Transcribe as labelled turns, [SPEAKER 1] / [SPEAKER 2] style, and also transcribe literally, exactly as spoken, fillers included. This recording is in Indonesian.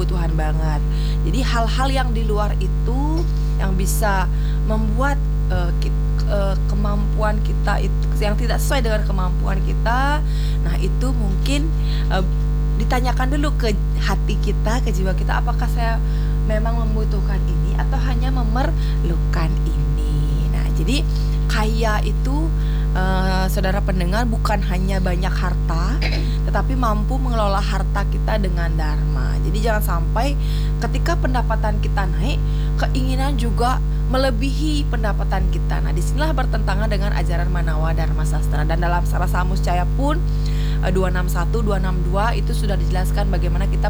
[SPEAKER 1] kebutuhan banget. Jadi hal-hal yang di luar itu yang bisa membuat uh, ki- uh, kemampuan kita itu yang tidak sesuai dengan kemampuan kita, nah itu mungkin uh, ditanyakan dulu ke hati kita, ke jiwa kita, apakah saya memang membutuhkan ini atau hanya memerlukan ini. Nah, jadi kaya itu uh, saudara pendengar bukan hanya banyak harta, tetapi mampu mengelola harta kita dengan dharma. Jadi jangan sampai ketika pendapatan kita naik, keinginan juga melebihi pendapatan kita. Nah, disinilah bertentangan dengan ajaran Manawa Dharma Sastra. Dan dalam Sara Samuscaya pun dua enam satu, dua enam dua itu sudah dijelaskan bagaimana kita